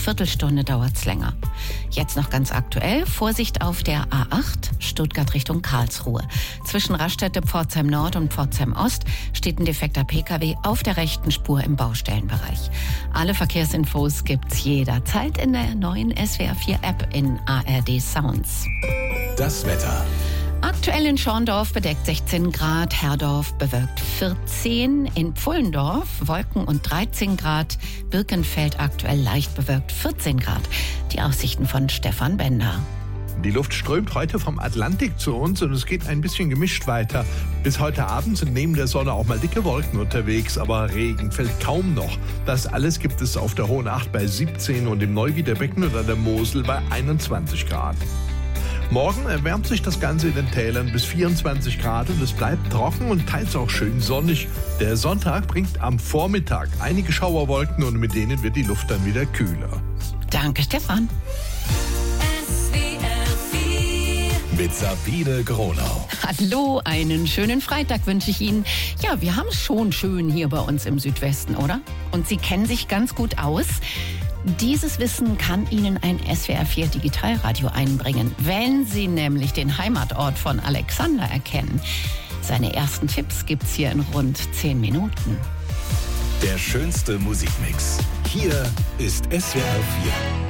Viertelstunde dauert es länger. Jetzt noch ganz aktuell, Vorsicht auf der A8, Stuttgart Richtung Karlsruhe. Zwischen Raststätte, Pforzheim Nord und Pforzheim Ost steht ein defekter Pkw auf der rechten Spur im Baustellenbereich. Alle Verkehrsinfos gibt's jederzeit in der neuen SWR4-App in ARD Sounds. Das Wetter. Aktuell in Schorndorf bedeckt 16 Grad, Herdorf bewölkt 14, in Pfullendorf Wolken und 13 Grad, Birkenfeld aktuell leicht bewölkt 14 Grad. Die Aussichten von Stefan Bender. Die Luft strömt heute vom Atlantik zu uns und es geht ein bisschen gemischt weiter. Bis heute Abend sind neben der Sonne auch mal dicke Wolken unterwegs, aber Regen fällt kaum noch. Das alles gibt es auf der Hohen Acht bei 17 und im Neuwieder Becken und an der Mosel bei 21 Grad. Morgen erwärmt sich das Ganze in den Tälern bis 24 Grad und es bleibt trocken und teils auch schön sonnig. Der Sonntag bringt am Vormittag einige Schauerwolken und mit denen wird die Luft dann wieder kühler. Danke, Stefan. Mit Sabine Gronau. Hallo, einen schönen Freitag wünsche ich Ihnen. Ja, wir haben es schon schön hier bei uns im Südwesten, oder? Und Sie kennen sich ganz gut aus. Dieses Wissen kann Ihnen ein SWR4 Digitalradio einbringen, wenn Sie nämlich den Heimatort von Alexander erkennen. Seine ersten Tipps gibt's hier in rund 10 Minuten. Der schönste Musikmix. Hier ist SWR4.